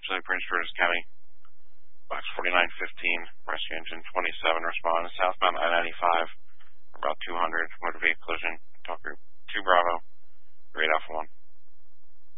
Facility, Prince George's County. Box 4915, rescue engine 27, respond southbound